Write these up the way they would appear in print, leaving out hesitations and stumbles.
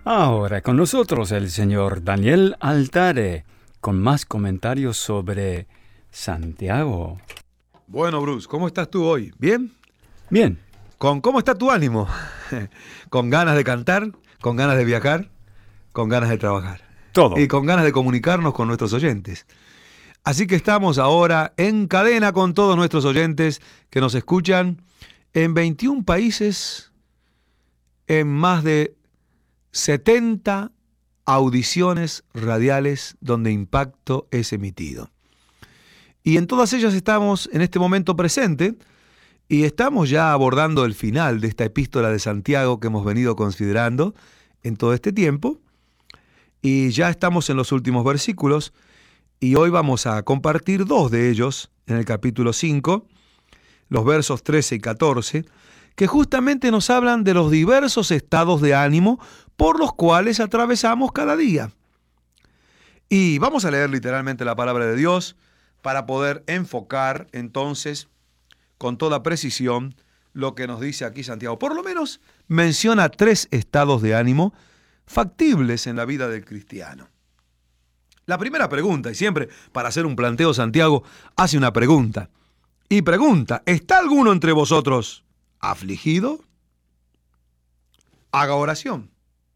Ahora con nosotros el señor Daniel Altare con más comentarios sobre Santiago. Bueno, Bruce, ¿cómo estás tú hoy? ¿Bien? Bien, ¿Cómo está tu ánimo? ¿Con ganas de cantar? ¿Con ganas de viajar? ¿Con ganas de trabajar? todo. Y con ganas de comunicarnos con nuestros oyentes. Así que estamos ahora en cadena con todos nuestros oyentes que nos escuchan en 21 países, en más de 70 audiciones radiales donde Impacto es emitido. Y en todas ellas estamos en este momento presente y estamos ya abordando el final de esta epístola de Santiago que hemos venido considerando en todo este tiempo. Y ya estamos en los últimos versículos y hoy vamos a compartir dos de ellos en el capítulo 5, los versos 13 y 14, que justamente nos hablan de los diversos estados de ánimo por los cuales atravesamos cada día. Y vamos a leer literalmente la palabra de Dios para poder enfocar entonces con toda precisión lo que nos dice aquí Santiago. Por lo menos menciona 3 estados de ánimo factibles en la vida del cristiano. La primera pregunta, y siempre para hacer un planteo Santiago hace una pregunta, y pregunta, ¿está alguno entre vosotros afligido? Haga oración.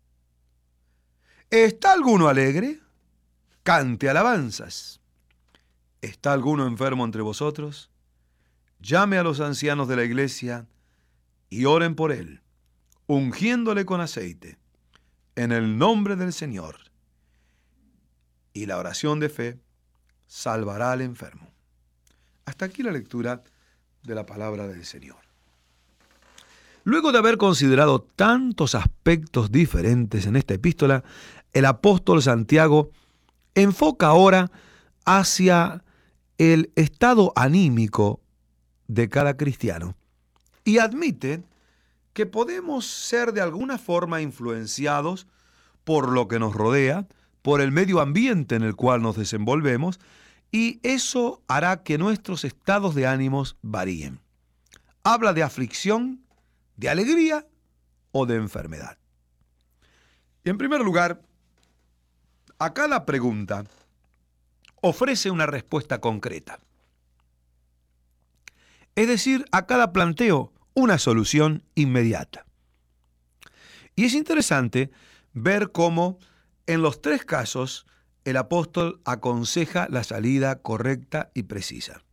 ¿Está alguno alegre? Cante alabanzas. ¿Está alguno enfermo entre vosotros? Llame a los ancianos de la iglesia y oren por él, ungiéndole con aceite, en el nombre del Señor. Y la oración de fe salvará al enfermo. Hasta aquí la lectura de la palabra del Señor. Luego de haber considerado tantos aspectos diferentes en esta epístola, el apóstol Santiago enfoca ahora hacia el estado anímico de cada cristiano y admite que podemos ser de alguna forma influenciados por lo que nos rodea, por el medio ambiente en el cual nos desenvolvemos, y eso hará que nuestros estados de ánimos varíen. Habla de aflicción, de alegría o de enfermedad. Y en primer lugar, a cada pregunta ofrece una respuesta concreta. Es decir, a cada planteo una solución inmediata. Y es interesante ver cómo en los 3 casos el apóstol aconseja la salida correcta y precisa.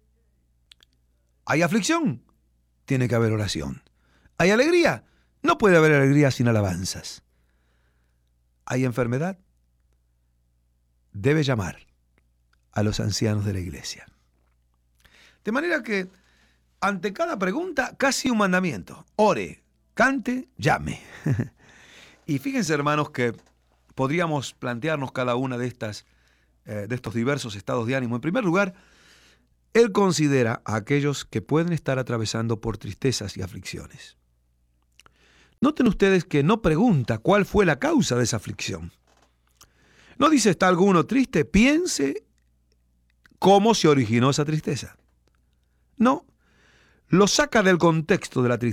¿Hay aflicción? Tiene que haber oración. ¿Hay alegría? No puede haber alegría sin alabanzas. ¿Hay enfermedad? Debe llamar a los ancianos de la iglesia. De manera que ante cada pregunta, casi un mandamiento. Ore, cante, llame. Y fíjense, hermanos, que podríamos plantearnos cada una de estos diversos estados de ánimo. En primer lugar, él considera a aquellos que pueden estar atravesando por tristezas y aflicciones. Noten ustedes que no pregunta cuál fue la causa de esa aflicción. No dice, ¿está alguno triste? Piense cómo se originó esa tristeza. No, lo saca del contexto de la tristeza.